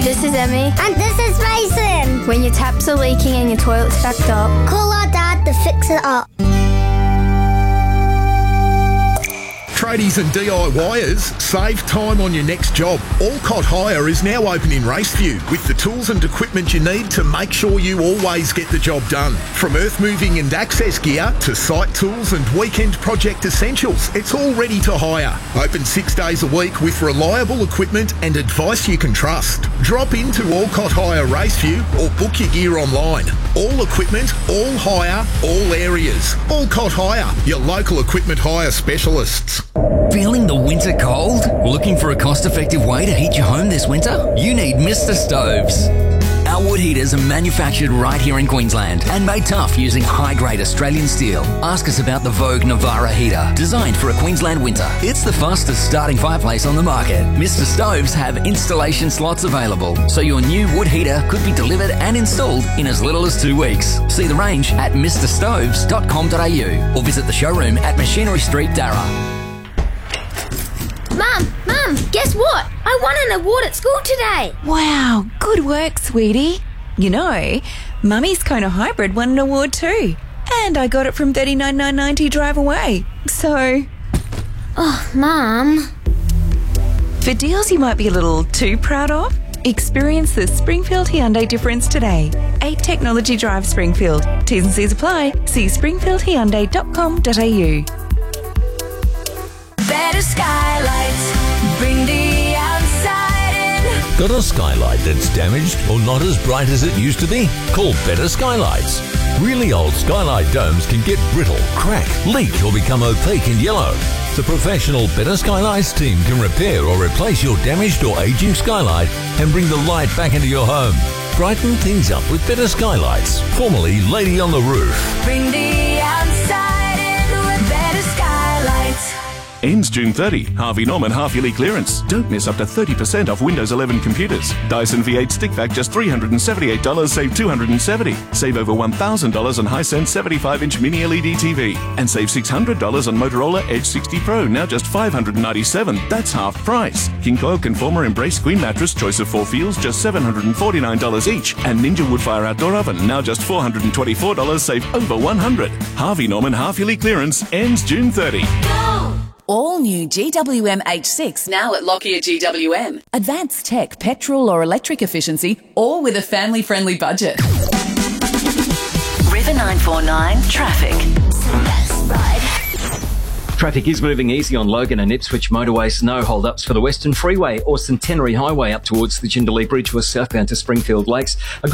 This is Emmy. And this is Mason. When your taps are leaking and your toilet's backed up, call our dad to fix it up. Tradies and DIYers, save time on your next job. Alcott Hire is now open in Raceview with the tools and equipment you need to make sure you always get the job done. From earth moving and access gear to site tools and weekend project essentials, it's all ready to hire. Open 6 days a week with reliable equipment and advice you can trust. Drop into Alcott Hire Raceview or book your gear online. All equipment, all hire, all areas. Alcott Hire, your local equipment hire specialists. Feeling the winter cold? Looking for a cost-effective way to heat your home this winter? You need Mr. Stoves. Our wood heaters are manufactured right here in Queensland and made tough using high-grade Australian steel. Ask us about the Vogue Navara heater, designed for a Queensland winter. It's the fastest starting fireplace on the market. Mr. Stoves have installation slots available, so your new wood heater could be delivered and installed in as little as 2 weeks. See the range at mrstoves.com.au or visit the showroom at Machinery Street, Darra. Mum, guess what? I won an award at school today. Wow, good work, sweetie. You know, Mummy's Kona Hybrid won an award too. And I got it from $39,990 drive away. So... Oh, Mum. For deals you might be a little too proud of, experience the Springfield Hyundai difference today. 8 Technology Drive Springfield. T's and C's apply. See springfieldhyundai.com.au. Better skylights, bring the outside in. Got a skylight that's damaged or not as bright as it used to be? Call Better Skylights. Really old skylight domes can get brittle, crack, leak or become opaque and yellow. The professional Better Skylights team can repair or replace your damaged or aging skylight and bring the light back into your home. Brighten things up with Better Skylights, formerly Lady on the Roof. Bring the outside in with Better Skylights. Ends June 30. Harvey Norman half-yearly clearance. Don't miss up to 30% off Windows 11 computers. Dyson V8 stick vac just $378, save $270. Save over $1,000 on Hisense 75-inch mini LED TV. And save $600 on Motorola Edge 60 Pro, now just $597. That's half price. King Coil Conformer Embrace Queen Mattress, choice of 4 feels, just $749 each. And Ninja Woodfire Outdoor Oven, now just $424, save over $100. Harvey Norman half-yearly clearance ends June 30. Go! All new GWM H6 now at Lockyer GWM. Advanced tech, petrol or electric efficiency, all with a family-friendly budget. River 949 traffic. Traffic is moving easy on Logan and Ipswich motorways. No hold-ups for the Western Freeway or Centenary Highway up towards the Jindalee Bridge or southbound to Springfield Lakes.